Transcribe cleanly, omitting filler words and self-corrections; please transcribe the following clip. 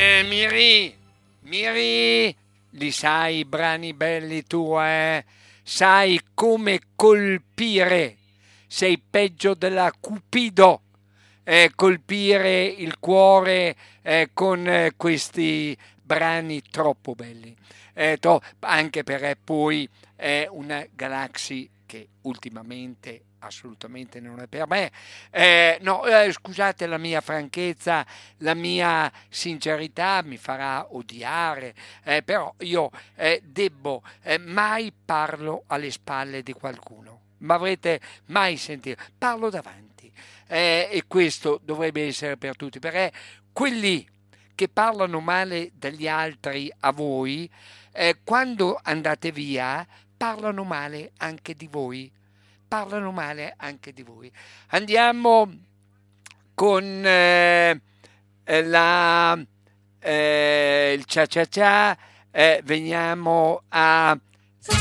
Miri, li sai i brani belli tu, eh? Sai come colpire. Sei peggio della Cupido. Colpire il cuore con questi brani troppo belli. Anche perché poi è una Galaxy che ultimamente assolutamente non è per me. No, scusate la mia franchezza, la mia sincerità mi farà odiare, però io debbo, mai parlo alle spalle di qualcuno. Ma avrete mai sentito? Parlo davanti. E questo dovrebbe essere per tutti, perché quelli che parlano male degli altri a voi, quando andate via, parlano male anche di voi. Parlano male anche di voi. Andiamo con il cia cia cia, veniamo a